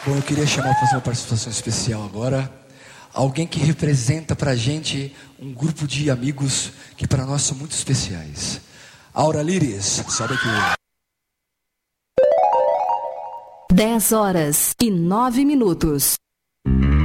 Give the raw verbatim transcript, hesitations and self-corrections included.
Bom, eu queria chamar para fazer uma participação especial agora alguém que representa pra gente um grupo de amigos que para nós são muito especiais. Aura Liris, sobe aqui. dez horas e nove minutos.